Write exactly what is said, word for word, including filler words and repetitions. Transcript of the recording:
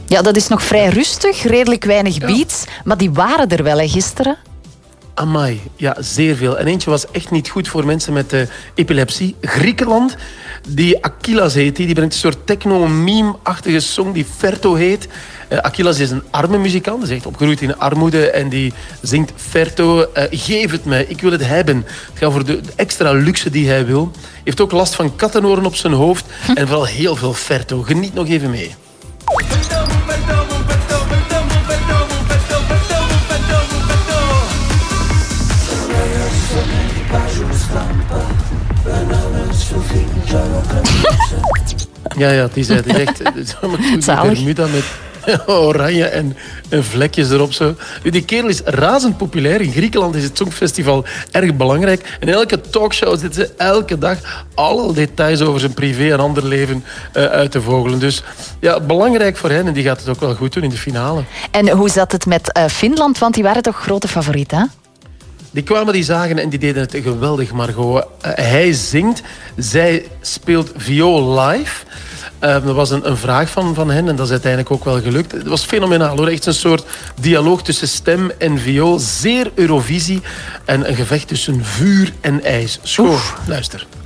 Ja, dat is nog vrij rustig, redelijk weinig beats. Ja. Maar die waren er wel, hè, gisteren. Amai, ja, zeer veel. En eentje was echt niet goed voor mensen met uh, epilepsie. Griekenland, die Akilas heet, die, die brengt een soort techno-meme-achtige song die Ferto heet. Uh, Akilas is een arme muzikant, is echt opgegroeid in armoede en die zingt Ferto, uh, geef het mij, ik wil het hebben. Het gaat voor de extra luxe die hij wil. Hij heeft ook last van kattenoren op zijn hoofd en vooral heel veel Ferto. Geniet nog even mee. Ja, ja, die zei het echt. Bermuda met oranje en, en vlekjes erop. Zo. Die kerel is razend populair. In Griekenland is het Songfestival erg belangrijk. En in elke talkshow zitten ze elke dag alle details over zijn privé en ander leven uh, uit te vogelen. Dus ja, belangrijk voor hen. En die gaat het ook wel goed doen in de finale. En hoe zat het met uh, Finland? Want die waren toch grote favorieten, hè? Die kwamen, die zagen en die deden het geweldig, Margot. Uh, hij zingt, zij speelt viool live. Uh, er was een, een vraag van, van hen en dat is uiteindelijk ook wel gelukt. Het was fenomenaal, hoor. Echt een soort dialoog tussen stem en viool. Zeer Eurovisie en een gevecht tussen vuur en ijs. Schoon, luister.